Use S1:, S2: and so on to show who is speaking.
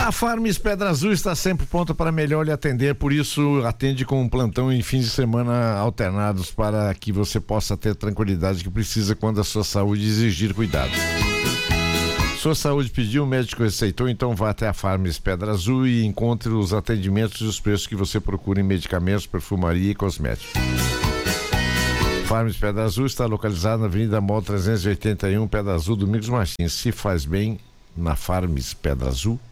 S1: A Farms Pedra Azul está sempre pronta para melhor lhe atender, por isso atende com um plantão em fins de semana alternados para que você possa ter tranquilidade que precisa quando a sua saúde exigir cuidado. Sua saúde pediu, o médico receitou, então vá até a Farms Pedra Azul e encontre os atendimentos e os preços que você procura em medicamentos, perfumaria e cosméticos. Farms Pedra Azul está localizada na Avenida Mol 381, Pedra Azul, Domingos Martins. Se faz bem na Farms Pedra Azul,